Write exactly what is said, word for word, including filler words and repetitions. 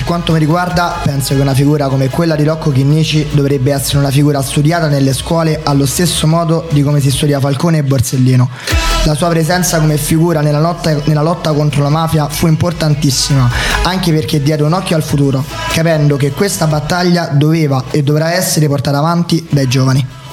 quanto mi riguarda, penso che una figura come quella di Rocco Chinnici dovrebbe essere una figura studiata nelle scuole allo stesso modo di come si studia Falcone e Borsellino. La sua presenza come figura nella lotta, nella lotta contro la mafia fu importantissima, anche perché diede un occhio al futuro, capendo che questa battaglia doveva e dovrà essere portata avanti dai giovani.